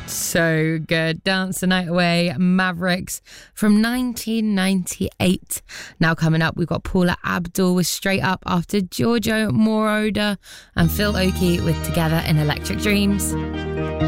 So good. Dance the Night Away, Mavericks from 1998. Now coming up, we've got Paula Abdul with Straight Up after Giorgio Moroder and Phil Oakey with Together in Electric Dreams.